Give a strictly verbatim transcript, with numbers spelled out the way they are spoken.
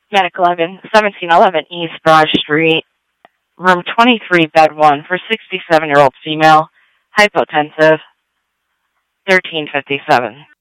Medic eleven, seventeen eleven East Broad Street, room twenty-three, bed one, for sixty-seven-year-old female, hypotensive, thirteen fifty-seven.